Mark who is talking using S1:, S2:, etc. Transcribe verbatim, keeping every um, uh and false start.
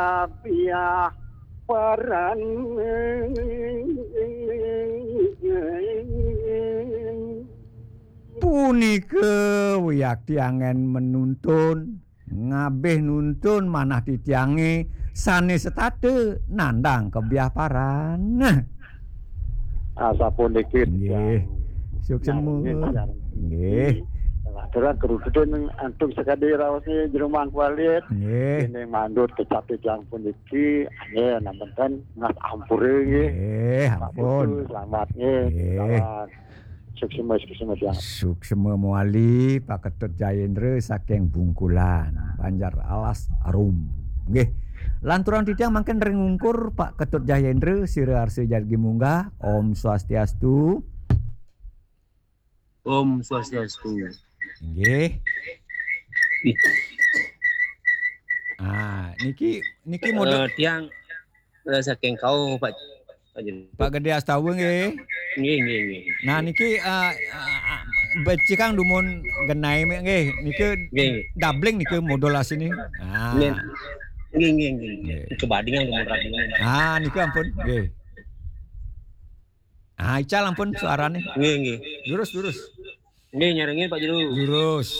S1: Biah peran
S2: punika wiyak tiangen menuntun ngabeh nuntun manah titiange sanes setate nandang kebiah paran.
S1: asa puniki
S2: Nggih. Suksemu. Nggih.
S1: Terus kerudun antuk sekali rawasnya jeruman kualit.
S2: Nggih.
S1: Ini mandut kecapi yang puniki ane namenten ngas ampure nggih.
S2: Nggih, ampun.
S1: Selamat nggih. Selamat. Suksema suksema tiang.
S2: Suksema muali Pak Ketut Jayendra saking Bungkulan, Banjar Alas Arum. Nggih. Lanturan titiang mangken rengungkur Pak Ketut Jayendra sira arsi jargi munggah. Om Swastiastu.
S3: Om Swastiastu.
S2: Nggih. Ah, niki niki model
S3: uh, tiang uh, saking kau Pak
S2: Pak Gede Astawa nggih.
S3: Nggih nggih nggih.
S2: Nah niki uh, uh, beci kang dumun genai nggih niki doubling niki modulasi ini. Ah.
S3: Nggih nggih nggih. Kebadingan dumun radingan.
S2: Ah niki ampun nggih. Ah ical ampun suarane.
S3: Nggih nggih.
S2: Lurus lurus.
S3: Nggih nyarengin Pak Jeru.
S2: Lurus.